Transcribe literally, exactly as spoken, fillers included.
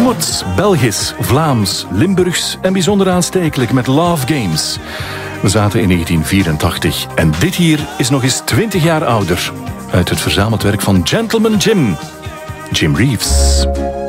Smooth, Belgisch, Vlaams, Limburgs en bijzonder aanstekelijk met Love Games. We zaten in negentien vierentachtig en dit hier is nog eens twintig jaar ouder. Uit het verzameld werk van Gentleman Jim. Jim Reeves.